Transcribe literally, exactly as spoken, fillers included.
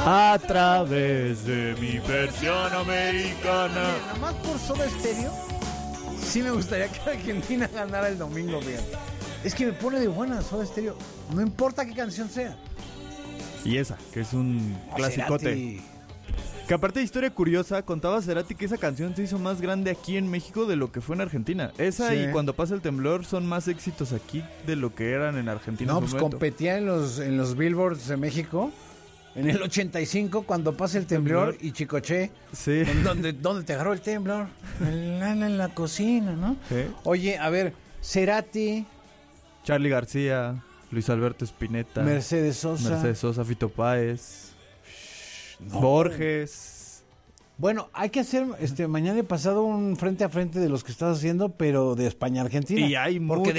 A través de mi versión americana. Nada más por Soda Stereo, sí me gustaría que Argentina ganara el domingo, bien. Es que me pone de buena Soda Stereo. No importa qué canción sea. Y esa, que es un Oh, clasicote. Cerati. Que aparte de historia curiosa, contaba Cerati que esa canción se hizo más grande aquí en México de lo que fue en Argentina. Esa Sí. y Cuando pasa el temblor son más éxitos aquí de lo que eran en Argentina. No, en pues su momento. competía en los, en los Billboards de México. En el ochenta y cinco, cuando pasa el temblor, y Chicoche. Sí. ¿En ¿Dónde, ¿Dónde te agarró el temblor? En la, en la cocina, ¿no? Sí. Oye, a ver, Cerati, Charly García, Luis Alberto Spinetta, Mercedes Sosa. Mercedes Sosa, Fito Páez, No. Borges. Bueno, hay que hacer este mañana y pasado un frente a frente de los que estás haciendo, pero de España a Argentina. Y hay porque muchos